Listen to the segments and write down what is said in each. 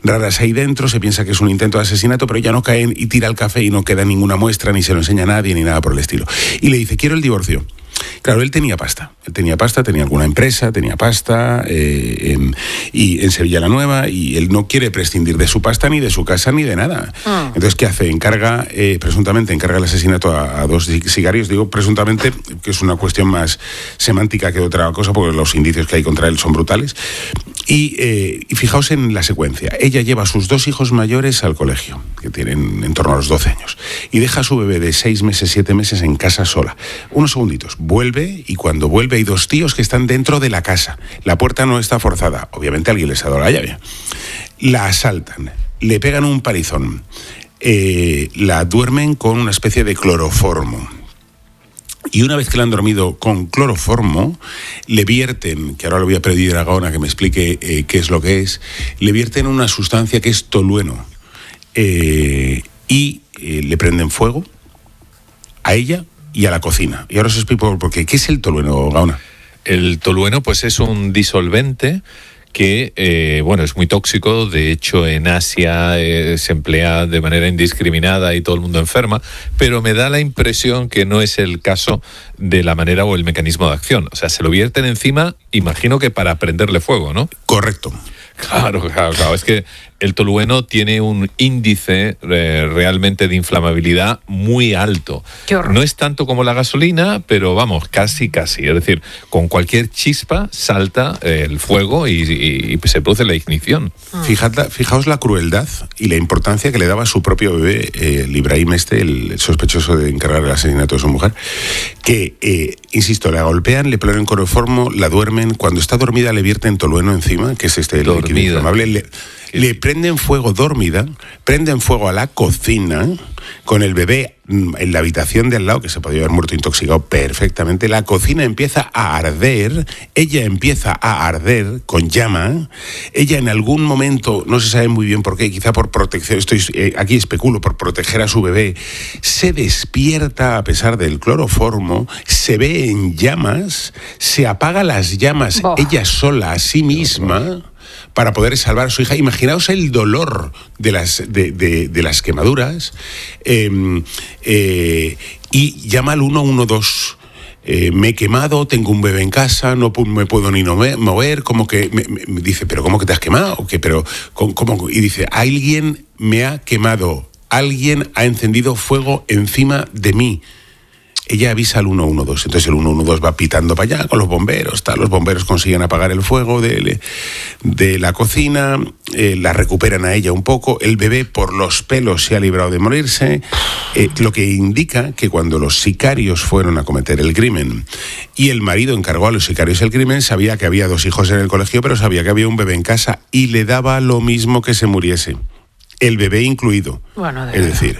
raras ahí dentro, se piensa que es un intento de asesinato, pero ella no cae y tira el café y no queda ninguna muestra, ni se lo enseña a nadie, ni nada por el estilo. Y le dice, quiero el divorcio. Claro, él tenía pasta, tenía alguna empresa, tenía pasta en Sevilla la Nueva, y él no quiere prescindir de su pasta, ni de su casa, ni de nada. Entonces, ¿qué hace? Presuntamente encarga el asesinato a 2 sicarios. Digo presuntamente, que es una cuestión más semántica que otra cosa, porque los indicios que hay contra él son brutales. Y fijaos en la secuencia. Ella lleva a sus 2 hijos mayores al colegio, que tienen en torno a los 12 años, y deja a su bebé de 6 meses, 7 meses en casa sola. Unos segunditos. Vuelve, y cuando vuelve hay 2 tíos que están dentro de la casa. La puerta no está forzada. Obviamente alguien les ha dado la llave. La asaltan, le pegan un palizón, la duermen con una especie de cloroformo. Y una vez que la han dormido con cloroformo, le vierten, que ahora le voy a pedir a Gaona que me explique qué es lo que es, le vierten una sustancia que es tolueno. Y le prenden fuego a ella y a la cocina. Y ahora os explico por qué. ¿Qué es el tolueno, Gaona? El tolueno, pues, es un disolvente que, es muy tóxico. De hecho, en Asia se emplea de manera indiscriminada y todo el mundo enferma, pero me da la impresión que no es el caso de la manera o el mecanismo de acción. O sea, se lo vierten encima, imagino que para prenderle fuego, ¿no? Correcto. Claro. Es que el tolueno tiene un índice realmente de inflamabilidad muy alto. No es tanto como la gasolina, pero vamos, casi. Es decir, con cualquier chispa salta el fuego y se produce la ignición. Fijaos la crueldad y la importancia que le daba a su propio bebé, el Ibrahim el sospechoso de encargar el asesinato de su mujer, que, insisto, la golpean, le ponen cloroformo, la duermen. Cuando está dormida le vierten tolueno encima, que es líquido inflamable. Le prenden fuego dormida, prenden fuego a la cocina, con el bebé en la habitación de al lado, que se podía haber muerto intoxicado perfectamente. La cocina empieza a arder, ella empieza a arder con llama. Ella en algún momento, no se sabe muy bien por qué, quizá por protección, aquí especulo, por proteger a su bebé, se despierta a pesar del cloroformo, se ve en llamas, se apaga las llamas ella sola a sí misma, para poder salvar a su hija. Imaginaos el dolor de las quemaduras, y llama al 112. Me he quemado, tengo un bebé en casa, no me puedo ni mover, como que me dice, pero ¿cómo que te has quemado? ¿Cómo? Y dice, alguien me ha quemado, alguien ha encendido fuego encima de mí. Ella avisa al 112, entonces el 112 va pitando para allá con los bomberos, los bomberos consiguen apagar el fuego de la cocina, la recuperan a ella un poco, el bebé por los pelos se ha librado de morirse, lo que indica que cuando los sicarios fueron a cometer el crimen y el marido encargó a los sicarios el crimen, sabía que había 2 hijos en el colegio, pero sabía que había un bebé en casa y le daba lo mismo que se muriese, el bebé incluido. Es decir,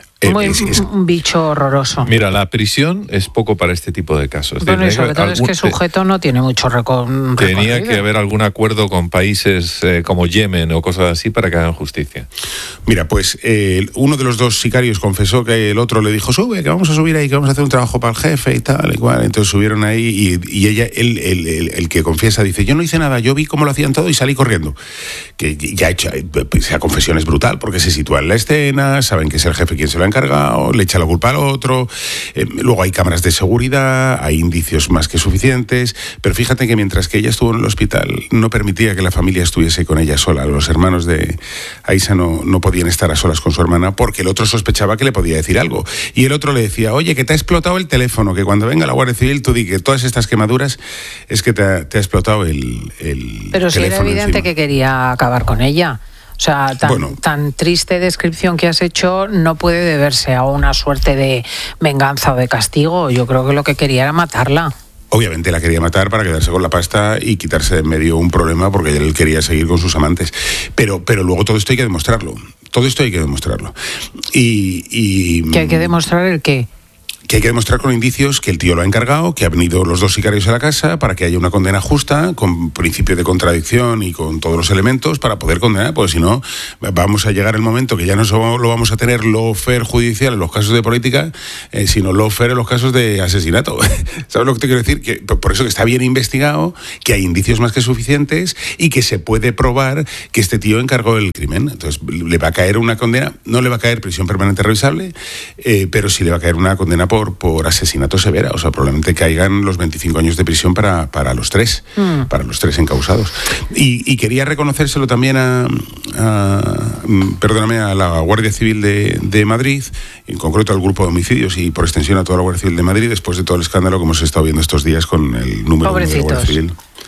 un bicho horroroso. Mira, la prisión es poco para este tipo de casos. Bueno, y sobre todo es que el sujeto no tiene mucho recorrido. Tenía que haber algún acuerdo con países como Yemen o cosas así para que hagan justicia. Mira, pues uno de los 2 sicarios confesó que el otro le dijo, sube, que vamos a subir ahí, que vamos a hacer un trabajo para el jefe y tal, y cual. Entonces subieron ahí y ella, el que confiesa, dice, yo no hice nada, yo vi cómo lo hacían todo y salí corriendo. Que ya esa confesión es brutal, porque se sitúa en la escena, saben que es el jefe quien se lo ha encargado, le echa la culpa al otro, luego hay cámaras de seguridad, hay indicios más que suficientes, pero fíjate que mientras que ella estuvo en el hospital no permitía que la familia estuviese con ella sola. Los hermanos de Aisha no podían estar a solas con su hermana porque el otro sospechaba que le podía decir algo, y el otro le decía, oye, que te ha explotado el teléfono, que cuando venga la Guardia Civil tú di que todas estas quemaduras es que te ha explotado el pero teléfono. Sí era evidente encima, que quería acabar con ella. O sea, tan triste descripción que has hecho no puede deberse a una suerte de venganza o de castigo. Yo creo que lo que quería era matarla. Obviamente la quería matar para quedarse con la pasta y quitarse de en medio un problema, porque él quería seguir con sus amantes. Pero luego todo esto hay que demostrarlo. Todo esto hay que demostrarlo. ¿Que hay que demostrar el qué? que hay que demostrar con indicios que el tío lo ha encargado, que han venido los dos sicarios a la casa para que haya una condena justa, con principio de contradicción y con todos los elementos para poder condenar, porque si no vamos a llegar el momento que ya no solo lo vamos a tener lawfare judicial en los casos de política, sino lawfare en los casos de asesinato. ¿Sabes lo que te quiero decir? Que por eso que está bien investigado, que hay indicios más que suficientes y que se puede probar que este tío encargó el crimen. Entonces le va a caer una condena, no le va a caer prisión permanente revisable, pero sí le va a caer una condena por asesinato severa. O sea, probablemente caigan los 25 años de prisión para los tres encausados. Y quería reconocérselo también a la Guardia Civil de Madrid, en concreto al grupo de homicidios y por extensión a toda la Guardia Civil de Madrid, después de todo el escándalo que hemos estado viendo estos días con el número uno de la Guardia Civil.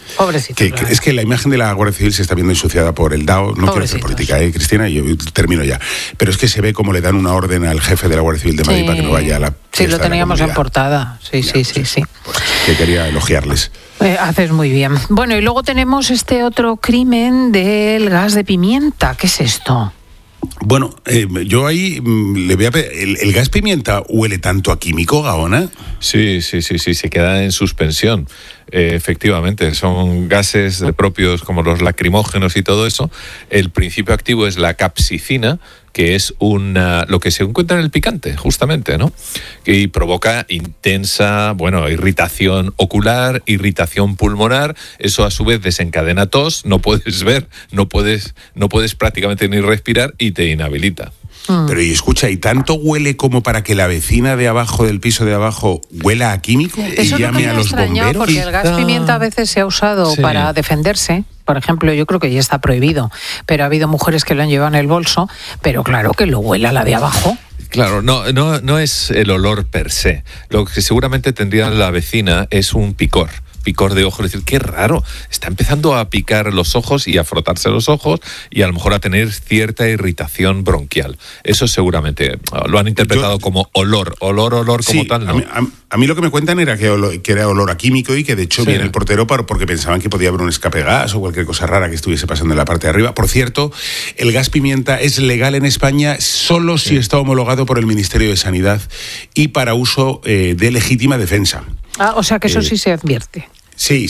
Es que la imagen de la Guardia Civil se está viendo ensuciada por el DAO. No quiero hacer política, Cristina, y yo termino ya. Pero es que se ve como le dan una orden al jefe de la Guardia Civil de Madrid para que no vaya a la... Sí, lo teníamos en portada. Sí. Pues, que quería elogiarles. Haces muy bien. Bueno, y luego tenemos este otro crimen del gas de pimienta. ¿Qué es esto? Bueno, yo ahí le voy a pedir, ¿el gas pimienta huele tanto a químico, Gaona? Sí, se queda en suspensión. Efectivamente, son gases propios como los lacrimógenos y todo eso. El principio activo es la capsicina, que es lo que se encuentra en el picante, justamente, ¿no? Y provoca intensa, irritación ocular, irritación pulmonar. Eso a su vez desencadena tos, no puedes ver, no puedes prácticamente ni respirar y te inhabilita. Pero y escucha, ¿y tanto huele como para que la vecina de abajo, del piso de abajo, huela a químico y llame a los bomberos? Porque el gas pimienta a veces se ha usado para defenderse. Por ejemplo, yo creo que ya está prohibido, pero ha habido mujeres que lo han llevado en el bolso, pero claro que lo huela la de abajo. Claro, no es el olor per se. Lo que seguramente tendría la vecina es un picor de ojos, es decir, qué raro, está empezando a picar los ojos y a frotarse los ojos y a lo mejor a tener cierta irritación bronquial. Eso seguramente lo han interpretado como olor como tal, ¿no? A mí lo que me cuentan era que era olor a químico y que de hecho viene el portero porque pensaban que podía haber un escape de gas o cualquier cosa rara que estuviese pasando en la parte de arriba. Por cierto, el gas pimienta es legal en España solo si está homologado por el Ministerio de Sanidad y para uso de legítima defensa. O sea que eso sí se advierte. Sí.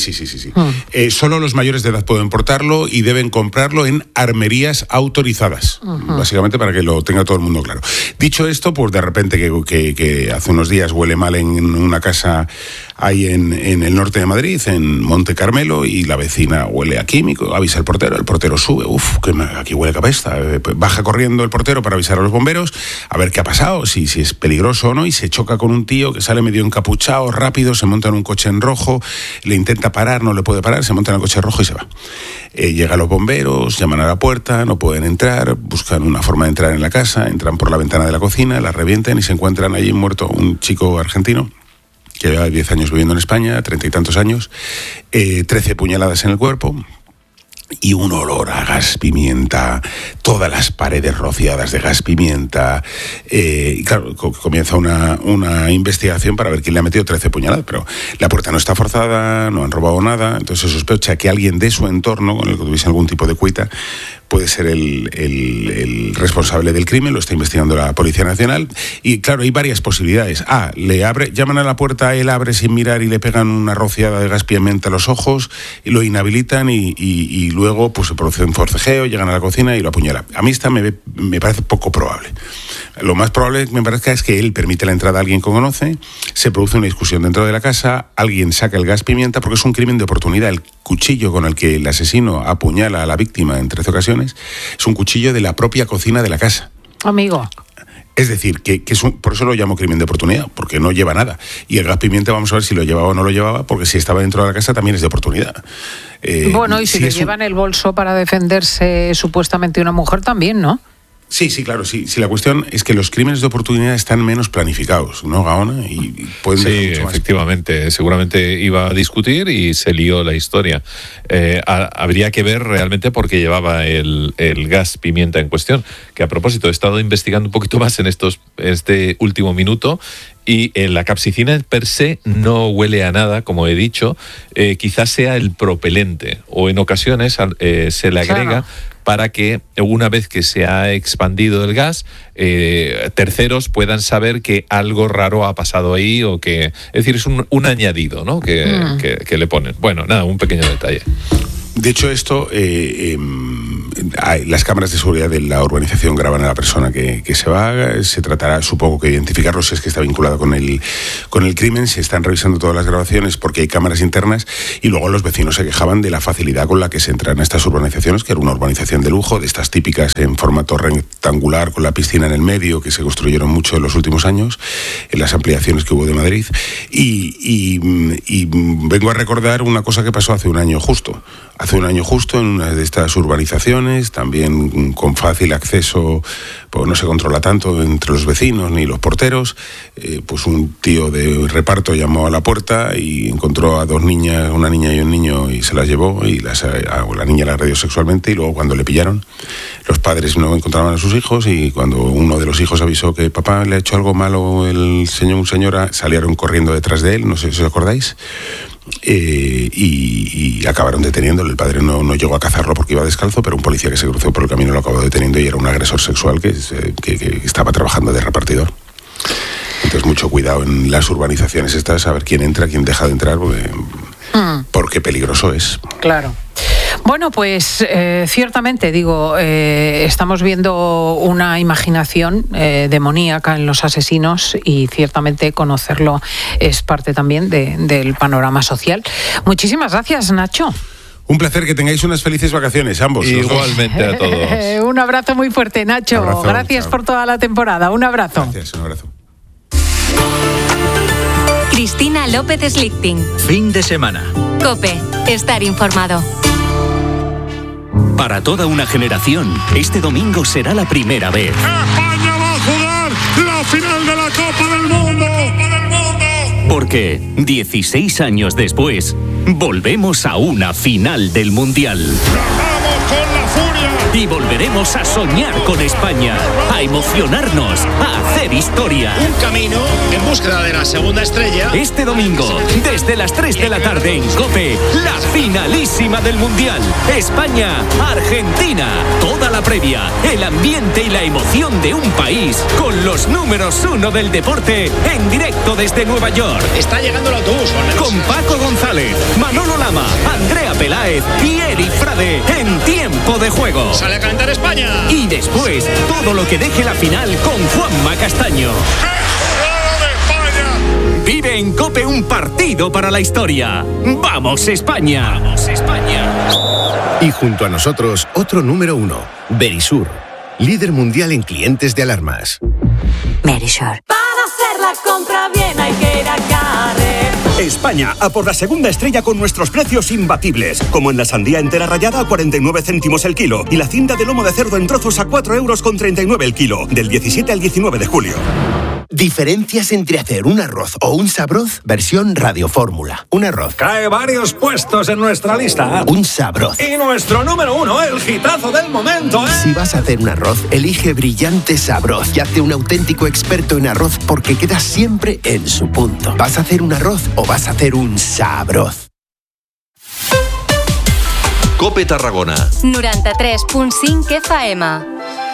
Solo los mayores de edad pueden portarlo y deben comprarlo en armerías autorizadas, básicamente para que lo tenga todo el mundo claro. Dicho esto, pues de repente que hace unos días huele mal en una casa ahí en el norte de Madrid, en Monte Carmelo, y la vecina huele a químico, avisa al portero, el portero sube, que aquí huele a cabeza, baja corriendo el portero para avisar a los bomberos, a ver qué ha pasado, si es peligroso o no, y se choca con un tío que sale medio encapuchado, rápido, se monta en un coche en rojo, le intenta parar, no le puede parar, se monta en el coche rojo y se va. Llegan los bomberos, llaman a la puerta, no pueden entrar, buscan una forma de entrar en la casa, entran por la ventana de la cocina, la revientan y se encuentran allí muerto un chico argentino que lleva 10 años viviendo en España, 30 y tantos años, 13 puñaladas en el cuerpo y un olor a gas pimienta, todas las paredes rociadas de gas pimienta. Y claro, comienza una investigación para ver quién le ha metido 13 puñaladas, pero la puerta no está forzada, no han robado nada, entonces se sospecha que alguien de su entorno, con el que tuviese algún tipo de cuita, puede ser el responsable del crimen, lo está investigando la Policía Nacional, y claro, hay varias posibilidades. Llaman a la puerta, él abre sin mirar y le pegan una rociada de gas pimienta a los ojos, y lo inhabilitan y luego pues se produce un forcejeo, llegan a la cocina y lo apuñalan. A mí esta me parece poco probable. Lo más probable me parezca es que él permite la entrada a alguien que conoce, se produce una discusión dentro de la casa, alguien saca el gas pimienta, porque es un crimen de oportunidad. El cuchillo con el que el asesino apuñala a la víctima en 13 ocasiones es un cuchillo de la propia cocina de la casa. Amigo. Es decir, que por eso lo llamo crimen de oportunidad, porque no lleva nada. Y el gas pimienta, vamos a ver si lo llevaba o no lo llevaba, porque si estaba dentro de la casa también es de oportunidad. Y si lo lleva en el bolso para defenderse supuestamente una mujer también, ¿no? Sí, claro, sí. La cuestión es que los crímenes de oportunidad están menos planificados, ¿no, Gaona? Y pueden sí, mucho más. Efectivamente. Seguramente iba a discutir y se lió la historia. Habría que ver realmente por qué llevaba el gas pimienta en cuestión. Que a propósito, he estado investigando un poquito más en este último minuto Y la capsicina per se no huele a nada, como he dicho, quizás sea el propelente, o en ocasiones se le agrega para que una vez que se ha expandido el gas, terceros puedan saber que algo raro ha pasado ahí, o que, es decir, es un añadido, ¿no? que le ponen. Bueno, nada, un pequeño detalle. De hecho, esto, las cámaras de seguridad de la urbanización graban a la persona que se va. Se tratará, supongo, que identificarlo si es que está vinculado con el crimen. Se están revisando todas las grabaciones porque hay cámaras internas, y luego los vecinos se quejaban de la facilidad con la que se entran a estas urbanizaciones, que era una urbanización de lujo, de estas típicas en formato rectangular con la piscina en el medio, que se construyeron mucho en los últimos años, en las ampliaciones que hubo de Madrid. Y vengo a recordar una cosa que pasó hace un año justo. Hace un año justo, en una de estas urbanizaciones, también con fácil acceso, pues no se controla tanto entre los vecinos ni los porteros, pues un tío de reparto llamó a la puerta y encontró a dos niñas, una niña y un niño, y se las llevó, y la niña la agredió sexualmente, y luego cuando le pillaron, los padres no encontraban a sus hijos, y cuando uno de los hijos avisó que papá le ha hecho algo malo un señora, salieron corriendo detrás de él, no sé si os acordáis. Y acabaron deteniéndolo. El padre no llegó a cazarlo porque iba descalzo, pero un policía que se cruzó por el camino lo acabó deteniendo, y era un agresor sexual que estaba trabajando de repartidor. Entonces, mucho cuidado en las urbanizaciones estas, saber quién entra, quién deja de entrar, porque peligroso es. Claro. Bueno, pues ciertamente, estamos viendo una imaginación demoníaca en los asesinos, y ciertamente conocerlo es parte también del panorama social. Muchísimas gracias, Nacho. Un placer, que tengáis unas felices vacaciones, ambos. Igualmente a todos. Un abrazo muy fuerte, Nacho. Gracias por toda la temporada. Un abrazo. Gracias, un abrazo. Cristina López Slichting. Fin de semana. COPE. Estar informado. Para toda una generación, este domingo será la primera vez. España va a jugar la final de la Copa del Mundo. Porque 16 años después, volvemos a una final del Mundial. ¡Vamos con la furia! Y volveremos a soñar con España, a emocionarnos, a hacer historia. Un camino en búsqueda de la segunda estrella. Este domingo, desde las 3 de la tarde en COPE, la finalísima del Mundial. España-Argentina. Toda la previa, el ambiente y la emoción de un país, con los números 1 del deporte, en directo desde Nueva York. Está llegando el autobús. Con Paco González, Manolo Lama, Andrea Peláez y Eric Frade, en tiempo de juego. Sale a calentar España. Y después, todo lo que deje la final con Juanma Castaño. Vive en COPE un partido para la historia. ¡Vamos, España! ¡Vamos, España! Y junto a nosotros, otro número 1, Verisur, líder mundial en clientes de alarmas. Verisur. Para hacer la compra bien hay que ir a Carrer. España, a por la segunda estrella con nuestros precios imbatibles. Como en la sandía entera rallada a 49 céntimos el kilo, y la cinta de lomo de cerdo en trozos a 4,39 € el kilo, del 17 al 19 de julio. Diferencias entre hacer un arroz o un sabroz, versión radiofórmula. Un arroz. Cae varios puestos en nuestra lista. Un sabroz. Y nuestro número 1, el hitazo del momento, ¿eh? Si vas a hacer un arroz, elige Brillante Sabroz y hazte un auténtico experto en arroz, porque queda siempre en su punto. ¿Vas a hacer un arroz o vas a hacer un sabroz? COPE Tarragona. 93.5 FM.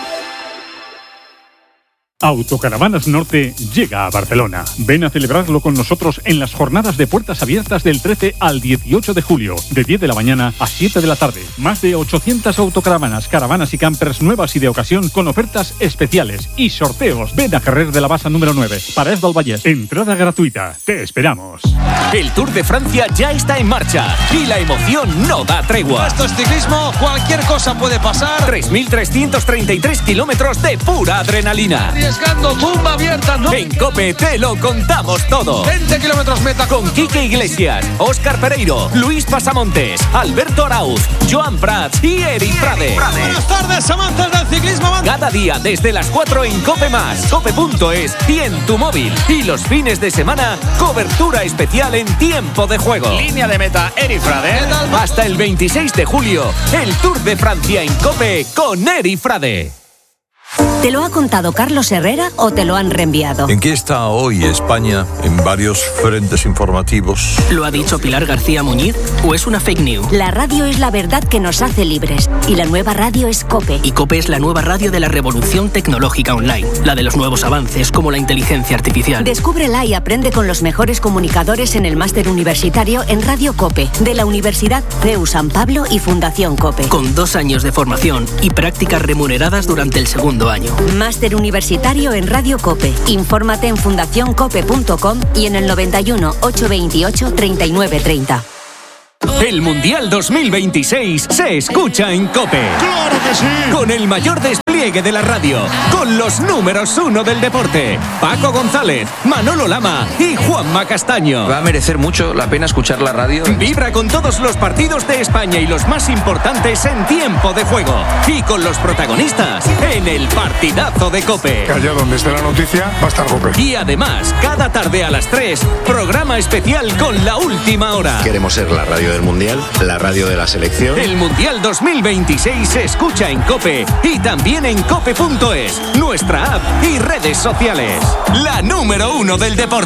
Autocaravanas Norte llega a Barcelona. Ven a celebrarlo con nosotros en las jornadas de puertas abiertas del 13 al 18 de julio, de 10 de la mañana a 7 de la tarde. Más de 800 autocaravanas, caravanas y campers nuevas y de ocasión, con ofertas especiales y sorteos. Ven a Carrer de la Bassa número 9, Parés del Vallès. Entrada gratuita. Te esperamos. El Tour de Francia ya está en marcha y la emoción no da tregua. Esto es ciclismo, cualquier cosa puede pasar. 3.333 kilómetros de pura adrenalina. Arriesgando, tumba abierta, ¿no? En COPE te lo contamos todo. 20 kilómetros meta. Con Quique Iglesias, Óscar Pereiro, Luis Pasamontes, Alberto Arauz, Joan Prats y Eric Frade. Buenas tardes, amantes del ciclismo. Cada día desde las 4 en COPE+, COPE.es y en tu móvil. Y los fines de semana, cobertura especial en tiempo de juego. Línea de meta, Eric Frade. Hasta el 26 de julio, el Tour de Francia en COPE con Eric Frade. ¿Te lo ha contado Carlos Herrera o te lo han reenviado? ¿En qué está hoy España en varios frentes informativos? ¿Lo ha dicho Pilar García Muñiz o es una fake news? La radio es la verdad que nos hace libres y la nueva radio es COPE. Y COPE es la nueva radio de la revolución tecnológica online, la de los nuevos avances como la inteligencia artificial. Descúbrela y aprende con los mejores comunicadores en el máster universitario en Radio COPE de la Universidad CEU San Pablo y Fundación COPE. Con 2 años de formación y prácticas remuneradas durante el segundo año. Máster universitario en Radio COPE. Infórmate en fundacioncope.com y en el 91 828 3930. El Mundial 2026 se escucha en COPE. ¡Claro que sí! Con el mayor despliegue de la radio, con los números 1 del deporte, Paco González, Manolo Lama y Juanma Castaño. Va a merecer mucho la pena escuchar la radio. Vibra con todos los partidos de España y los más importantes en tiempo de juego. Y con los protagonistas en el partidazo de COPE. Que allá donde esté la noticia va a estar COPE. Y además, cada tarde a las 3, programa especial con La Última Hora. Queremos ser la radio del Mundial, la radio de la selección. El Mundial 2026 se escucha en COPE y también en cope.es, nuestra app y redes sociales. La número 1 del deporte.